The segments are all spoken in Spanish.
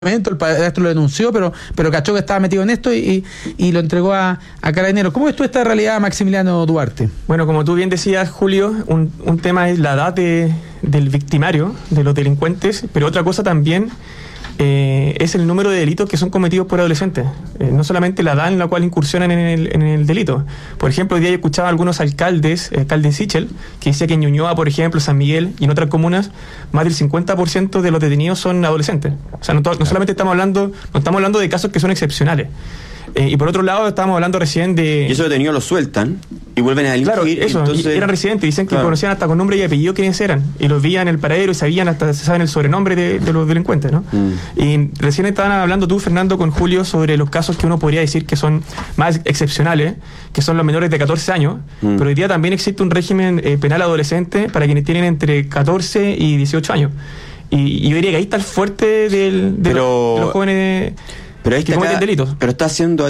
el padrastro lo denunció, pero cachó que estaba metido en esto y lo entregó a Carabineros. ¿Cómo ves tú esta realidad, Maximiliano Duarte? Bueno, como tú bien decías, Julio, un tema es la edad del victimario, de los delincuentes, pero otra cosa también es el número de delitos que son cometidos por adolescentes. No solamente la edad en la cual incursionan en el delito. Por ejemplo, hoy día yo escuchaba a algunos alcaldes de Sichel, que decía que en Ñuñoa, por ejemplo, San Miguel y en otras comunas, más del 50% de los detenidos son adolescentes. O sea, no solamente estamos hablando de casos que son excepcionales. Y por otro lado, estábamos hablando recién de... Y esos detenidos los sueltan y vuelven a delinquir. Claro, eso, entonces, eran residentes, dicen que conocían hasta con nombre y apellido quiénes eran, y los veían en el paradero y sabían hasta, se saben el sobrenombre de los delincuentes, ¿no? Y recién estaban hablando tú, Fernando, con Julio, sobre los casos que uno podría decir que son más excepcionales, que son los menores de 14 años, pero hoy día también existe un régimen penal adolescente para quienes tienen entre 14 y 18 años. Y yo diría que ahí está el fuerte de los jóvenes... Pero ahí está delitos. Pero está siendo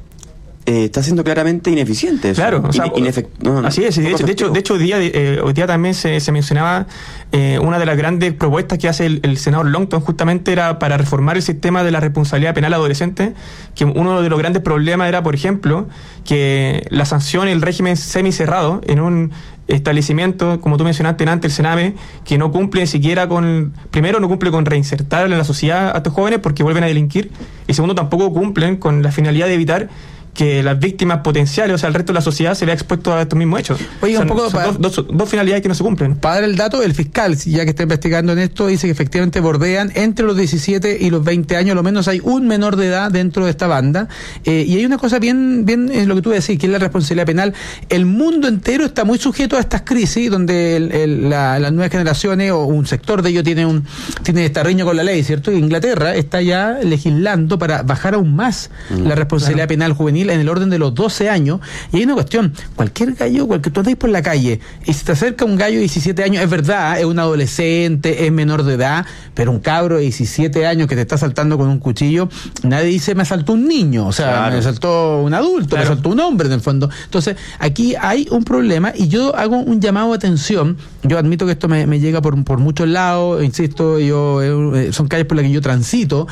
claramente ineficiente eso. Claro, o sea, así es. De hecho hoy día también se mencionaba una de las grandes propuestas que hace el senador Longton, justamente era para reformar el sistema de la responsabilidad penal adolescente, que uno de los grandes problemas era, por ejemplo, que la sanción, el régimen semicerrado en un establecimiento, como tú mencionaste antes, el Sename, que no cumple ni siquiera primero no cumple con reinsertar en la sociedad a estos jóvenes porque vuelven a delinquir, y segundo tampoco cumplen con la finalidad de evitar que las víctimas potenciales, o sea, el resto de la sociedad se vea expuesto a estos mismos hechos. Oye, son dos finalidades que no se cumplen. Para dar el dato, el fiscal, ya que está investigando en esto, dice que efectivamente bordean entre los 17 y los 20 años, lo menos hay un menor de edad dentro de esta banda, y hay una cosa bien lo que tú decís, que es la responsabilidad penal. El mundo entero está muy sujeto a estas crisis, donde las nuevas generaciones, o un sector de ellos tiene estarriño con la ley, ¿cierto? Inglaterra está ya legislando para bajar aún más la responsabilidad penal juvenil en el orden de los 12 años, y hay una cuestión, cualquier gallo, tú andáis por la calle y si te acerca un gallo de 17 años, es verdad, es un adolescente, es menor de edad, pero un cabro de 17 años que te está asaltando con un cuchillo, nadie dice me asaltó un niño, o sea, me asaltó un adulto, me asaltó un hombre en el fondo. Entonces, aquí hay un problema y yo hago un llamado de atención. Yo admito que esto me llega por muchos lados, insisto, son calles por las que yo transito,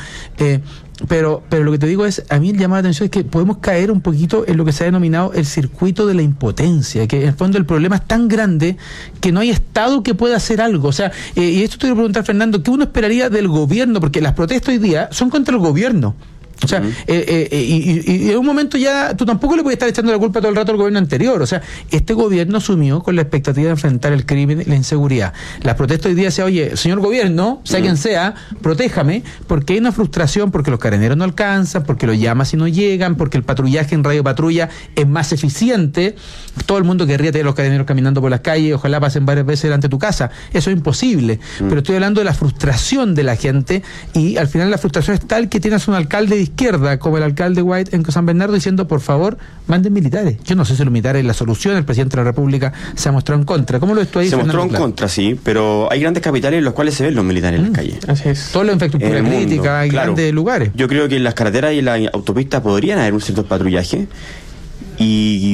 pero lo que te digo es, a mí el llamado de atención es que podemos caer un poquito en lo que se ha denominado el circuito de la impotencia, que en el fondo el problema es tan grande que no hay Estado que pueda hacer algo. O sea, y esto te voy a preguntar, Fernando, ¿qué uno esperaría del gobierno? Porque las protestas hoy día son contra el gobierno. O sea, y en un momento ya tú tampoco le puedes estar echando la culpa todo el rato al gobierno anterior. O sea, este gobierno asumió con la expectativa de enfrentar el crimen y la inseguridad. Las protestas hoy día decían, oye, señor gobierno, sea quien sea, protéjame, porque hay una frustración, porque los carabineros no alcanzan, porque los llamas y no llegan, porque el patrullaje en radio patrulla es más eficiente. Todo el mundo querría tener los carabineros caminando por las calles, ojalá pasen varias veces delante de tu casa. Eso es imposible. Pero estoy hablando de la frustración de la gente, y al final la frustración es tal que tienes un alcalde de izquierda, como el alcalde White en San Bernardo, diciendo, por favor, manden militares. Yo no sé si los militares es la solución, el presidente de la República se ha mostrado en contra. ¿Cómo lo ves tú ahí, Fernando? Se mostró en contra, sí, pero hay grandes capitales en los cuales se ven los militares en las calles. Así es. Toda la infraestructura crítica, hay grandes lugares. Yo creo que en las carreteras y en las autopistas podrían haber un cierto patrullaje, y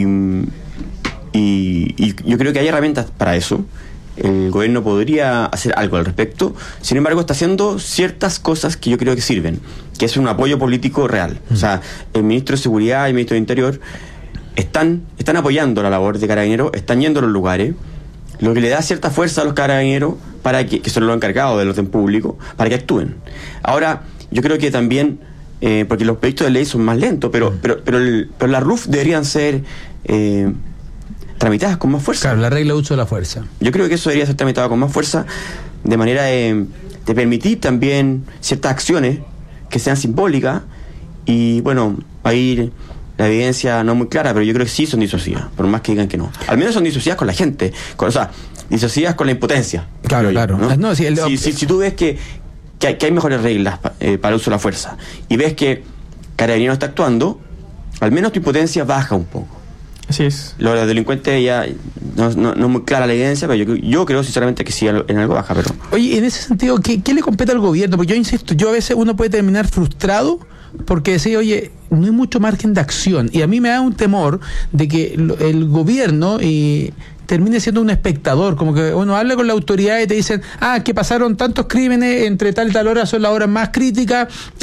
yo creo que hay herramientas para eso. El gobierno podría hacer algo al respecto. Sin embargo, está haciendo ciertas cosas que yo creo que sirven, que es un apoyo político real. O sea, el ministro de Seguridad y el ministro de Interior están apoyando la labor de Carabineros, están yendo a los lugares, lo que le da cierta fuerza a los Carabineros para que son los encargados del orden público, para que actúen. Ahora, yo creo que también, porque los proyectos de ley son más lentos, pero las RUF deberían ser tramitadas con más fuerza. Claro, la regla de uso de la fuerza. Yo creo que eso debería ser tramitado con más fuerza, de manera de permitir también ciertas acciones que sean simbólicas, y bueno, ahí la evidencia no es muy clara, pero yo creo que sí son disuasivas, por más que digan que no. Al menos son disuasivas con la gente, o sea, disuasivas con la impotencia. Claro, claro. ¿No? Si tú ves que hay mejores reglas para el uso de la fuerza, y ves que Carabineros está actuando, al menos tu impotencia baja un poco. Así es. Los delincuentes ya no es muy clara la evidencia, pero yo creo sinceramente que sí en algo baja. Pero oye, en ese sentido, ¿qué le compete al gobierno? Porque yo insisto, a veces uno puede terminar frustrado porque decía, oye, no hay mucho margen de acción, y a mí me da un temor de que el gobierno termine siendo un espectador, como que uno habla con la autoridad y te dicen, que pasaron tantos crímenes entre tal y tal hora, son las horas más críticas,